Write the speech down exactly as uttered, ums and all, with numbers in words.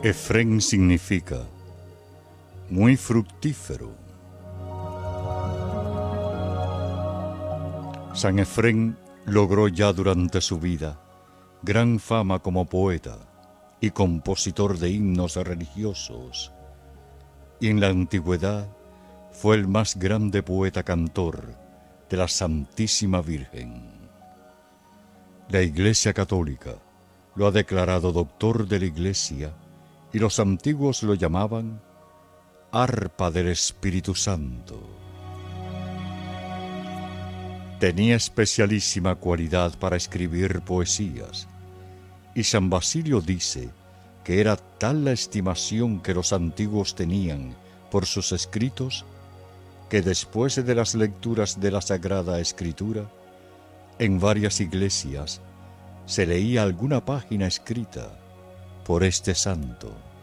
Efrén significa muy fructífero. San Efrén logró ya durante su vida gran fama como poeta y compositor de himnos religiosos, y en la antigüedad fue el más grande poeta cantor de la Santísima Virgen. La Iglesia Católica lo ha declarado doctor de la Iglesia y los antiguos lo llamaban arpa del Espíritu Santo. Tenía especialísima cualidad para escribir poesías, y San Basilio dice que era tal la estimación que los antiguos tenían por sus escritos, que después de las lecturas de la Sagrada Escritura, en varias iglesias se leía alguna página escrita por este santo.